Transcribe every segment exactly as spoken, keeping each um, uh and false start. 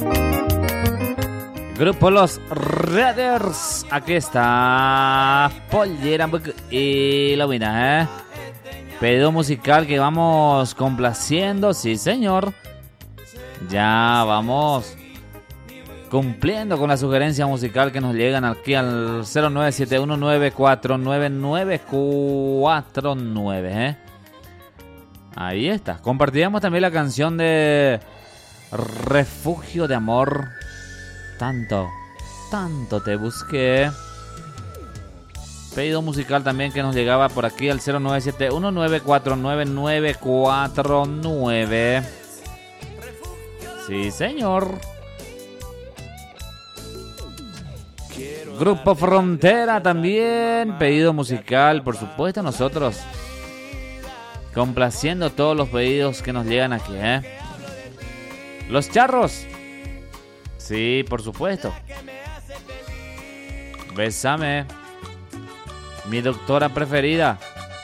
Grupo Los Raiders. Aquí está Pollera y la buena, ¿eh? Pedido musical que vamos complaciendo, sí señor. Ya vamos cumpliendo con la sugerencia musical que nos llegan aquí al cero nueve siete uno nueve cuatro nueve nueve cuatro nueve, ¿eh? Ahí está. Compartíamos también la canción de Refugio de Amor. Tanto, tanto te busqué. Pedido musical también que nos llegaba por aquí al cero nueve siete uno nueve cuatro nueve nueve cuatro nueve. Sí, señor. Grupo Frontera también. Pedido musical, por supuesto, nosotros complaciendo todos los pedidos que nos llegan aquí, ¿eh? Los Charros. Sí, por supuesto. Bésame. Mi doctora preferida.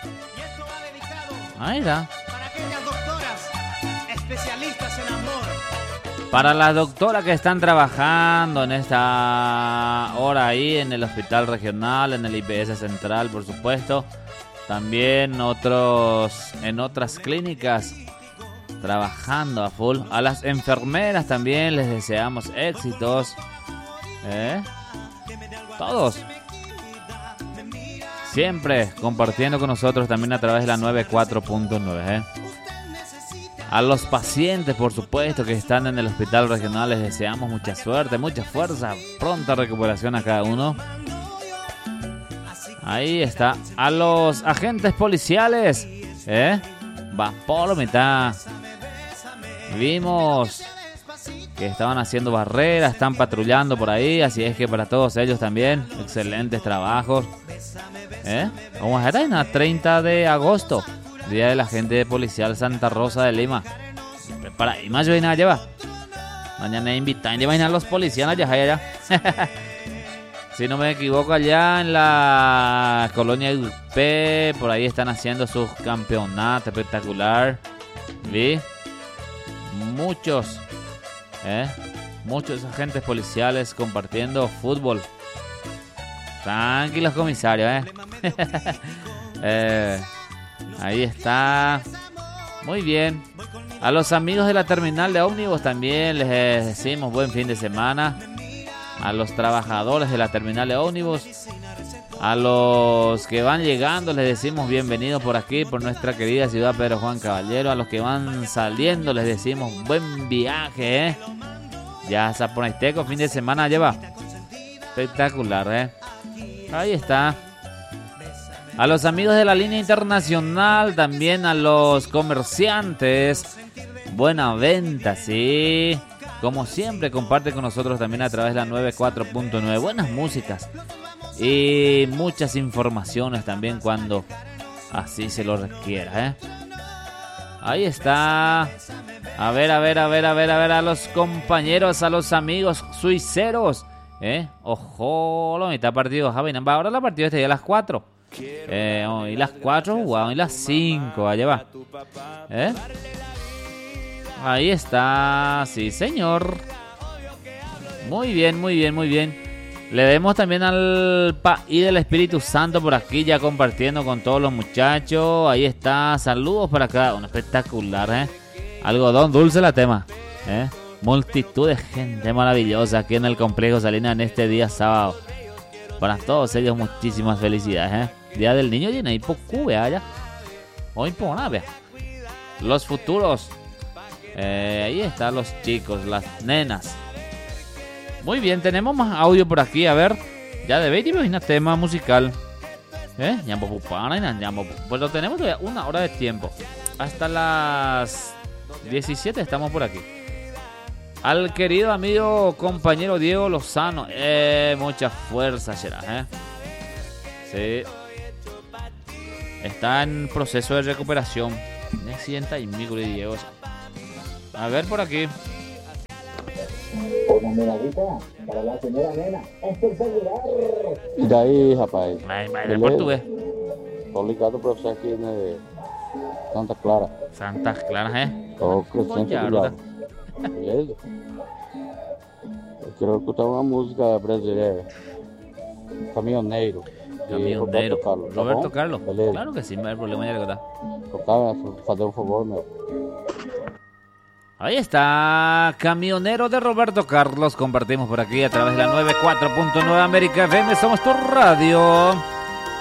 Ahí está. Para aquellas doctoras especialistas en amor. Para las doctoras que están trabajando en esta hora ahí en el hospital regional, en el I P S central, por supuesto. También otros en otras clínicas trabajando a full. A las enfermeras también les deseamos éxitos. ¿Eh? Todos. Siempre compartiendo con nosotros también a través de la noventa y cuatro punto nueve. ¿eh? A los pacientes, por supuesto, que están en el hospital regional, les deseamos mucha suerte, mucha fuerza, pronta recuperación a cada uno. Ahí está. A los agentes policiales, ¿eh? Va por la mitad. Vimos que estaban haciendo barreras, están patrullando por ahí, así es que para todos ellos también, excelentes trabajos. ¿Eh? Vamos a estar en el treinta de agosto, Día de la Agente Policial Santa Rosa de Lima. Para ahí más yo a llevar. Mañana invitan, llevan a los policías allá, allá. Si no me equivoco, allá en la colonia U P, por ahí están haciendo sus campeonatos espectacular. ¿Vi? Muchos, ¿eh? Muchos agentes policiales compartiendo fútbol. Tranquilos, comisario, ¿eh? eh ahí está. Muy bien. A los amigos de la terminal de ómnibus también les decimos buen fin de semana. A los trabajadores de la terminal de ómnibus, a los que van llegando les decimos bienvenidos por aquí, por nuestra querida ciudad Pedro Juan Caballero. A los que van saliendo les decimos buen viaje, ¿eh? Ya Zaponaiteco, fin de semana lleva. Espectacular, ¿eh? Ahí está. A los amigos de la línea internacional, también a los comerciantes. Buena venta, sí. Como siempre, comparte con nosotros también a través de la noventa y cuatro punto nueve. Buenas músicas y muchas informaciones también cuando así se lo requiera, ¿eh? Ahí está. A ver, a ver, a ver, a ver, a ver, a los compañeros, a los amigos suiceros, ¿eh? Ojo, la mitad partido. Ahora la partida está ya a las cuatro. Eh, hoy las cuatro, wow, y las cinco, allá va. ¿Eh? Ahí está, sí señor. Muy bien, muy bien, muy bien. Le vemos también al País del Espíritu Santo por aquí ya compartiendo con todos los muchachos. Ahí está, saludos para cada uno, espectacular, ¿eh? Algodón dulce la tema, ¿eh? Multitud de gente maravillosa aquí en el Complejo Salinas en este día sábado. Para todos ellos muchísimas felicidades, ¿eh? Día del Niño llena y poco, vea ya. Hoy por nada, vea. Los futuros. Eh, ahí están los chicos, las nenas. Muy bien, tenemos más audio por aquí, a ver. Ya de veinte minutos tema musical. ¿Eh? Pues lo tenemos todavía una hora de tiempo. Hasta las diecisiete estamos por aquí. Al querido amigo compañero Diego Lozano. Eh, mucha fuerza será, ¿eh? Sí. Está en proceso de recuperación. Accidenta y micro de Diego. A ver por aquí. Una medallita para la señora nena. Espectacular. E daí, rapaz? Vai, vai, é português. Tô ligado pra você aqui, né? Santa Clara. Santa Clara, é? Tô crescendo ligado. Beleza? quiero escuchar una música brasileña. Caminhoneiro. de Caminhoneiro. Roberto Carlos. Tá Roberto bom? Carlos. Beleza. Claro que sí, no hay problema de recordar. Tocar, fazer um favor, meu. Ahí está, Camionero de Roberto Carlos. Compartimos por aquí a través de la noventa y cuatro punto nueve América F M. Somos tu radio.